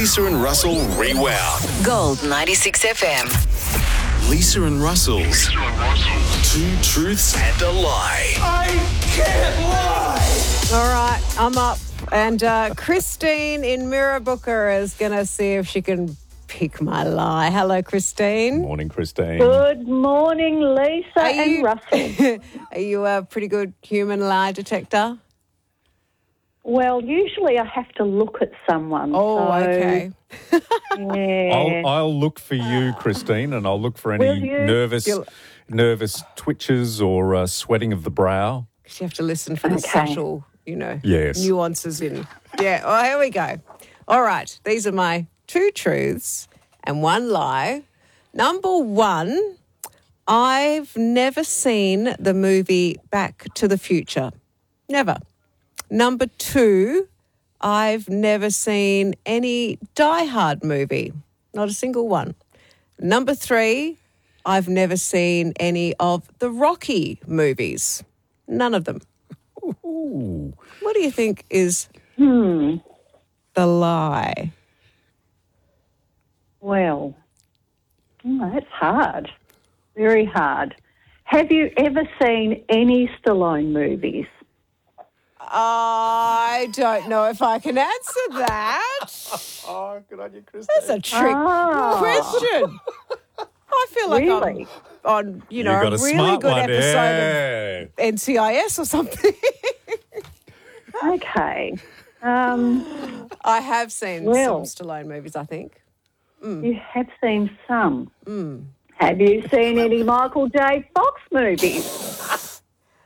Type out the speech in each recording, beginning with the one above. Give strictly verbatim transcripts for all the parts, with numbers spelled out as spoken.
Lisa and Russell Rewound. Gold ninety-six F M. Lisa and Russell's Two Truths and a Lie. I can't lie! All right, I'm up. And uh, Christine in Mirrabooka is going to see if she can pick my lie. Hello, Christine. Morning, Christine. Good morning, Lisa Are and you- Russell. Are you a pretty good human lie detector? Well, usually I have to look at someone. Oh, so, okay. Yeah. I'll, I'll look for you, Christine, and I'll look for any Will you? nervous, You'll- nervous twitches or uh, sweating of the brow. Because you have to listen for the Okay. subtle, you know, Yes. nuances in. Yeah, oh, here we go. All right, these are my two truths and one lie. Number one, I've never seen the movie Back to the Future. Never. Number two, I've never seen any Die Hard movie. Not a single one. Number three, I've never seen any of the Rocky movies. None of them. Ooh. What do you think is Hmm. the lie? Well, oh, that's hard. Very hard. Have you ever seen any Stallone movies? I don't know if I can answer that. Oh, good on you, Christine. That's a trick Ah. question. I feel like Really? I'm on, you know, you got a a really smart good one. episode Yeah. of N C I S or something. Okay. Um, I have seen Well. some Stallone movies, I think. you have seen some. Have you seen any Michael J. Fox movies?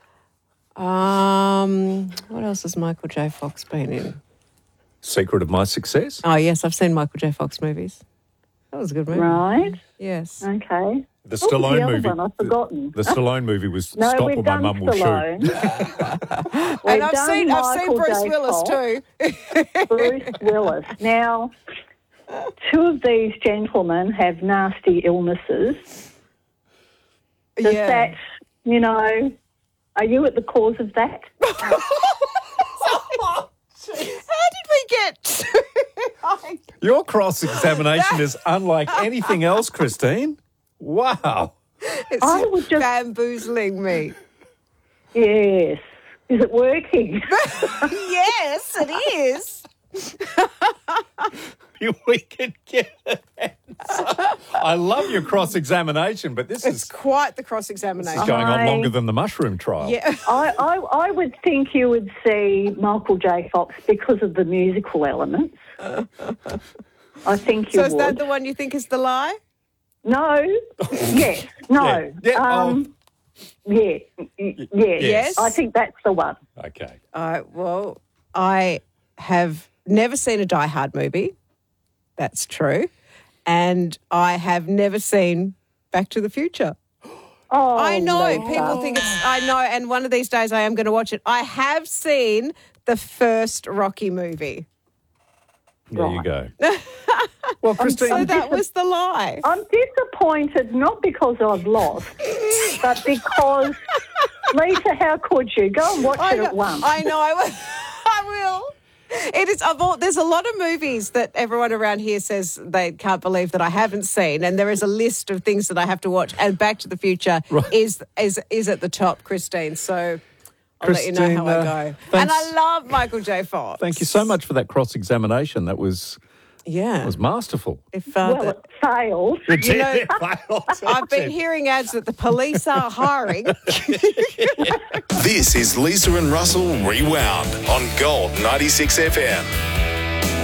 Um, what else has Michael J. Fox been in? Secret of My Success. Oh, yes, I've seen Michael J. Fox movies. That was a good movie. Right. Yes. Okay. The What was Stallone the other movie. one? I've forgotten. The, the Stallone movie was No, Stop we've or My done Mum Will Shoot. Stallone. And We've I've done seen I've seen Michael Bruce J. Willis Fox, too. Bruce Willis. Now, two of these gentlemen have nasty illnesses. Does yeah. that, you know, are you at the cause of that? How did we get to Your cross-examination is unlike anything else, Christine. Wow. It's I would just- bamboozling me. Yes. Is it working? Yes, it is. We can get an answer. I love your cross-examination, but this It's is, quite the this cross-examination. is going on I- longer than the mushroom trial. Yeah. I, I, I would think you would see Michael J. Fox because of the musical elements. I think you So is would. that the one you think is the lie? No. Yes. No. Yeah. Yeah, Um, yeah. y- y- Yes. Yes. I think that's the one. Okay. All right, well, I have never seen a Die Hard movie. That's true. And I have never seen Back to the Future. Oh, I know. Lisa. People think it's, I know. And one of these days I am going to watch it. I have seen the first Rocky movie. There you Right. go. Well, Christine, So that was the lie. I'm disappointed not because I've lost, but because, Lisa, how could you? Go and watch I it know, at once. I know. I will. I will. It is. Of all, there's a lot of movies that everyone around here says they can't believe that I haven't seen, and there is a list of things that I have to watch. And Back to the Future Right. is is is at the top, Christine. So I'll let you know Christine, how I uh, go. And thanks. I love Michael J. Fox. thank you so much for that cross-examination. That was, Yeah. that was masterful. If uh, well, the- it failed. you know, I've been hearing ads that the police are hiring. This is Lisa and Russell Rewound on Gold ninety-six F M.